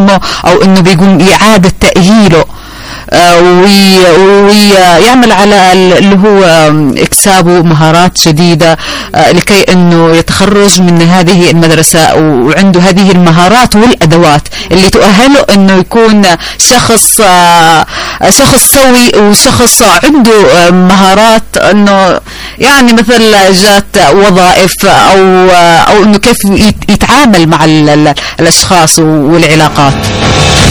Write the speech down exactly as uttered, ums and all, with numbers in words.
تعليمه أو أنه بيقوم إعادة تأهيله ويعمل على اللي هو إكسابه مهارات جديدة لكي أنه يتخرج من هذه المدرسة وعنده هذه المهارات والأدوات اللي تؤهله أنه يكون شخص شخص سوي وشخص عنده مهارات أنه يعني مثل جات وظائف أو أو أنه كيف يتعامل مع الأشخاص والعلاقات.